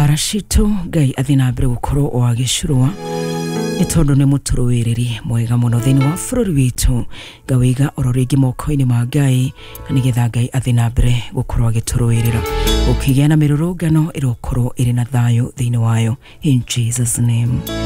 Barashitu Ngai athina mbere gukorwo o agicurwa ni tondu ni muturuwiriri mwega muno thini wa bururi witu ngawiga ororingi moko-ini ma Ngai na nigetha Ngai athina mbere gukorwo agituruwirira ukigia na mirurungano irokorwo iri na thayo thini wayo in Jesus name.